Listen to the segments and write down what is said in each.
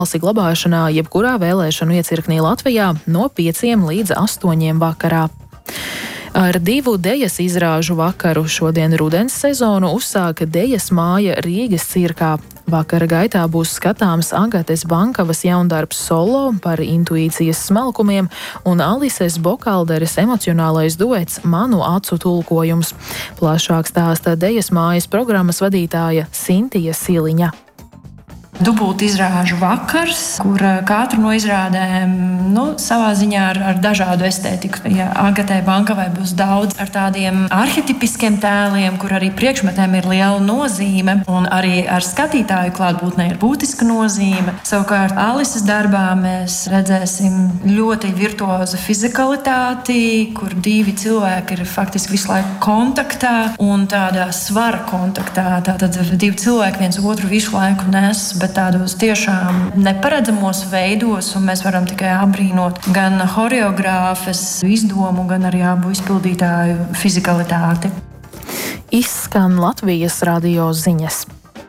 glabāšanā jebkurā vēlēšanu iecirknī Latvijā no 5 līdz 8 vakarā. Ar 2 dejas izrāžu vakaru šodien rudens sezonu uzsāka dejas māja Rīgas cirkā. Vakara gaitā būs skatāms Agates Bankavas jaundarbs solo par intuīcijas smalkumiem un Alises Bokalderes emocionālais duets Manu acu tulkojums. Plašāk stāsta dejas mājas programmas vadītāja Sintija Siliņa. Dubult izrāžu vakars, kur katru no izrādēm savā ziņā ar dažādu estētiku. Ja Agatei Bankavai būs daudz ar tādiem arhetipiskiem tēliem, kur arī priekšmetiem ir liela nozīme, un arī ar skatītāju klātbūtnē ir būtiska nozīme. Savukārt Alises darbā mēs redzēsim ļoti virtuozu fizikalitāti, kur 2 cilvēki ir faktiski visu laiku kontaktā un tādā svara kontaktā. Tātad 2 cilvēki viens otru visu laiku nes, bet tādos tiešām neparedzamos veidos, un mēs varam tikai apbrīnot gan horeogrāfes izdomu, gan arī abu izpildītāju fizikalitāti. Izskan Latvijas radio ziņas.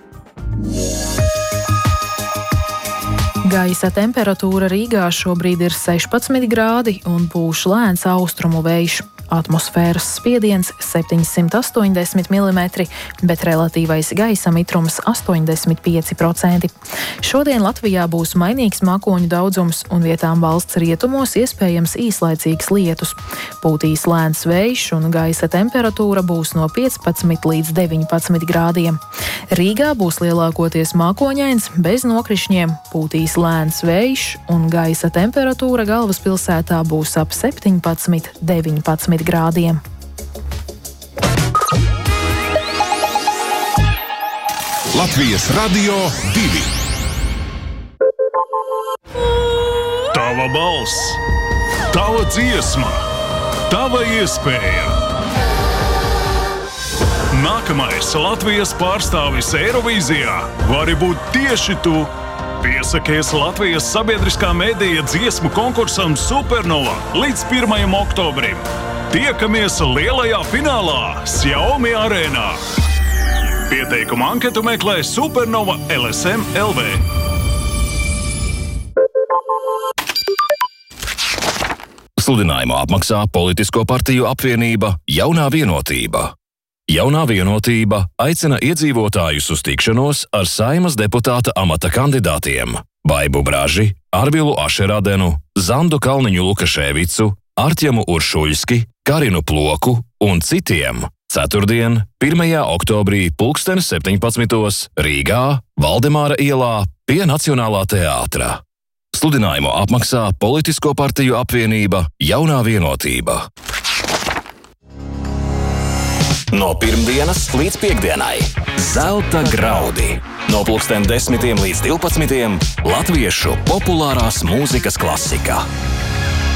Gaisa temperatūra Rīgā šobrīd ir 16 grādi un pūš lēns austrumu vējš. Atmosfēras spiediens 780 mm, bet relatīvais gaisa mitrums 85%. Šodien Latvijā būs mainīgs mākoņu daudzums un vietām valsts rietumos iespējams īslaicīgs lietus. Pūtīs lēns vējš un gaisa temperatūra būs no 15 līdz 19 grādiem. Rīgā būs lielākoties mākoņains, bez nokrišņiem, pūtīs lēns vējš un gaisa temperatūra galvaspilsētā būs ap 17–19 grādiem. Latvijas radio 2. Tava balss, tava dziesma, tava iespēja. Nākamais Latvijas pārstāvis Eirovīzijā vari būt tieši tu. Piesakies Latvijas sabiedriskā medija dziesmu konkursam Supernova līdz 1. oktobrim. Tiekamies lielajā finālā Xiaomi arēnā. Pieteikumu anketu meklē Supernova LSM LV. Sludinājumu apmaksā Politisko partiju apvienība Jaunā vienotība. Jaunā vienotība aicina iedzīvotājus uz tikšanos ar Saeimas deputāta amata kandidātiem Baibu Braži, Arvilu Ašeradenu, Zandu Kalniņu Lukaševicu, Artjemu Uršuļski, Karinu Ploku un citiem ceturtdien, 1. oktobrī 17:00 Rīgā, Valdemāra ielā pie Nacionālā teātra. Sludinājumu apmaksā Politisko partiju apvienība Jaunā vienotība. No pirmdienas līdz piekdienai Zelta graudi. No 10:00 līdz 12:00 latviešu populārās mūzikas klasika.